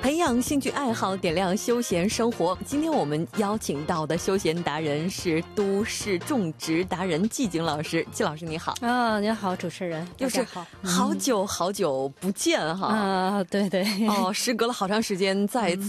培养兴趣爱好，点亮休闲生活。今天我们邀请到的休闲达人是都市种植达人季景老师。季老师你好。 你好，主持人， 又是好久不见哈。 对对。 时隔了好长时间再